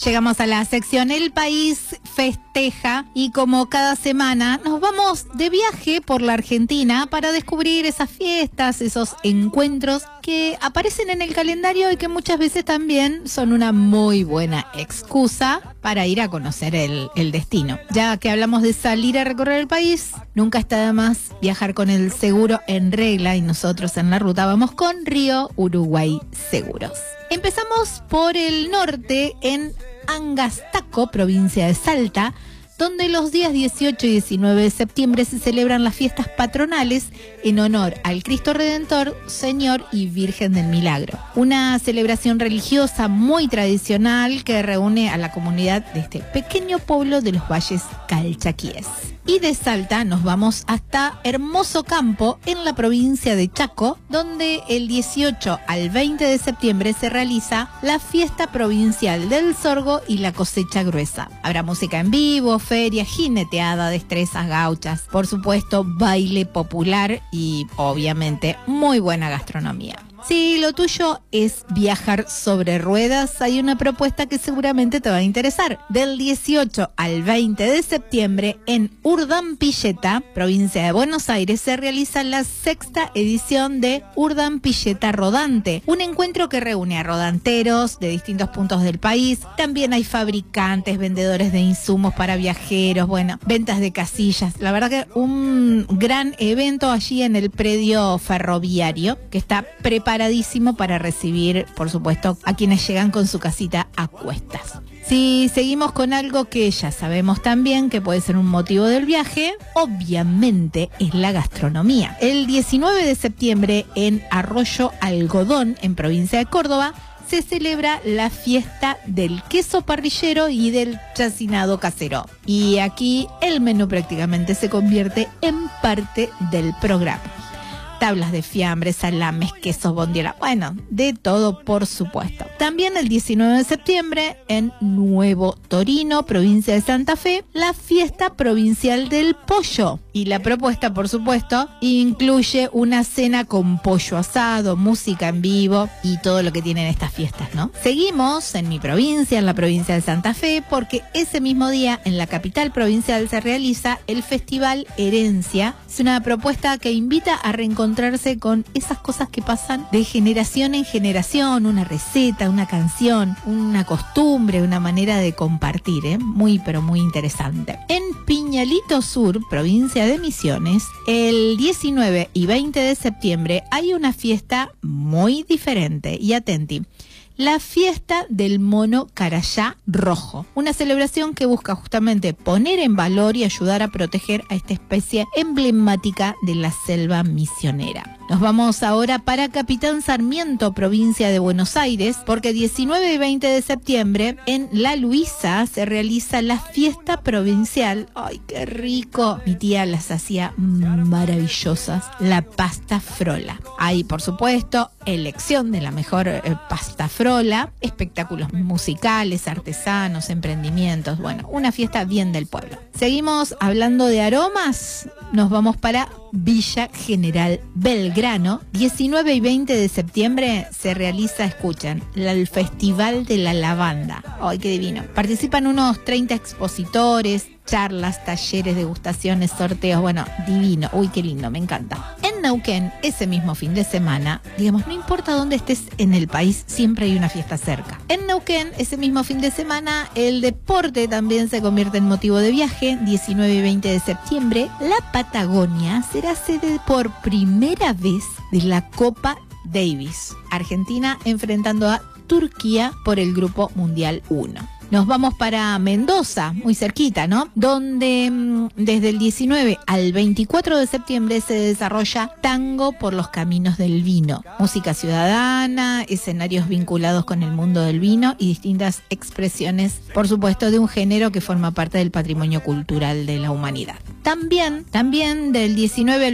Llegamos a la sección El País Festeja y como cada semana nos vamos de viaje por la Argentina para descubrir esas fiestas, esos encuentros que aparecen en el calendario y que muchas veces también son una muy buena excusa para ir a conocer el destino. Ya que hablamos de salir a recorrer el país, nunca está de más viajar con el seguro en regla y nosotros en la ruta vamos con Río Uruguay Seguros. Empezamos por el norte en Angastaco, provincia de Salta, donde los días 18 y 19 de septiembre se celebran las fiestas patronales en honor al Cristo Redentor, Señor y Virgen del Milagro. Una celebración religiosa muy tradicional que reúne a la comunidad de este pequeño pueblo de los valles calchaquíes. Y de Salta nos vamos hasta Hermoso Campo, en la provincia de Chaco, donde el 18 al 20 de septiembre se realiza la fiesta provincial del sorgo y la cosecha gruesa. Habrá música en vivo, feria, jineteada, destrezas gauchas, por supuesto baile popular y obviamente muy buena gastronomía. Si lo tuyo es viajar sobre ruedas, hay una propuesta que seguramente te va a interesar. Del 18 al 20 de septiembre en Urdampilleta, provincia de Buenos Aires, se realiza la 6ª edición de Urdampilleta Rodante, un encuentro que reúne a rodanteros de distintos puntos del país. También hay fabricantes, vendedores de insumos para viajeros, ventas de casillas. La verdad que un gran evento allí en el predio ferroviario que está preparadísimo para recibir, por supuesto, a quienes llegan con su casita a cuestas. Si seguimos con algo que ya sabemos también que puede ser un motivo del viaje, obviamente es la gastronomía. El 19 de septiembre en Arroyo Algodón, en provincia de Córdoba, se celebra la fiesta del queso parrillero y del chacinado casero. Y aquí el menú prácticamente se convierte en parte del programa. Tablas de fiambre, salames, quesos, bondiola, de todo por supuesto. También el 19 de septiembre en Nuevo Torino, provincia de Santa Fe, la fiesta provincial del pollo. Y la propuesta, por supuesto, incluye una cena con pollo asado, música en vivo y todo lo que tienen estas fiestas, ¿no? Seguimos en mi provincia, en la provincia de Santa Fe, porque ese mismo día en la capital provincial se realiza el Festival Herencia. Es una propuesta que invita a reencontrarse con esas cosas que pasan de generación en generación, una receta, una canción, una costumbre, una manera de compartir, muy pero muy interesante. En Piñalito Sur, provincia de Misiones, el 19 y 20 de septiembre hay una fiesta muy diferente y atenti. La fiesta del mono carayá rojo, una celebración que busca justamente poner en valor y ayudar a proteger a esta especie emblemática de la selva misionera. Nos vamos ahora para Capitán Sarmiento, provincia de Buenos Aires, porque 19 y 20 de septiembre en La Luisa se realiza la fiesta provincial. ¡Ay, qué rico! Mi tía las hacía maravillosas, la pasta frola. Hay, por supuesto, elección de la mejor pasta frola, espectáculos musicales, artesanos, emprendimientos, una fiesta bien del pueblo. Seguimos hablando de aromas, nos vamos para Villa General Belgrano. 19 y 20 de septiembre se realiza, escuchan, el Festival de la Lavanda. ¡Ay, qué divino! Participan unos 30 expositores, charlas, talleres, degustaciones, sorteos, divino. Uy, qué lindo, me encanta. En Neuquén, ese mismo fin de semana, no importa dónde estés en el país, siempre hay una fiesta cerca. En Neuquén, ese mismo fin de semana, el deporte también se convierte en motivo de viaje. 19 y 20 de septiembre, la Patagonia será sede por primera vez de la Copa Davis. Argentina enfrentando a Turquía por el Grupo Mundial 1. Nos vamos para Mendoza, muy cerquita, ¿no? Donde desde el 19 al 24 de septiembre se desarrolla Tango por los Caminos del Vino. Música ciudadana, escenarios vinculados con el mundo del vino y distintas expresiones, por supuesto, de un género que forma parte del patrimonio cultural de la humanidad. También del 19 al